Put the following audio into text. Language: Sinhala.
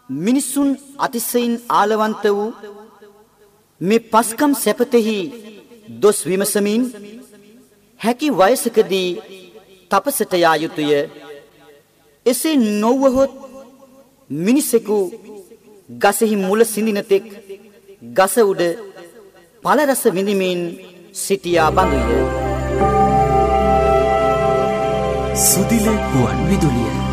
මිනිසුන් අතිශයින් ආලවන්ත වූ මේ පස්කම් සැපතෙහි දොස් විමසමින් හැකි වයසකදී තපසට යා යුතුය. එසේ නොවහොත් මිනිසෙකු ගසෙහි මුල සිඳින තෙක් ගස උඩ ඵල රස විඳිමින් සිටියා බඳුය. සුදිල ගුවන් විදුලිය